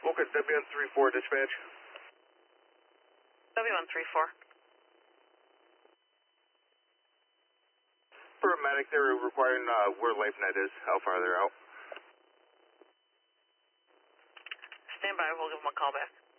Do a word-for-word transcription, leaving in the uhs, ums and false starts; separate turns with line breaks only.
Okay, W N three four dispatch.
W one three four.
For a medic, they're requiring uh, where LifeNet is, how far they're out.
Stand by, we'll give them a call back.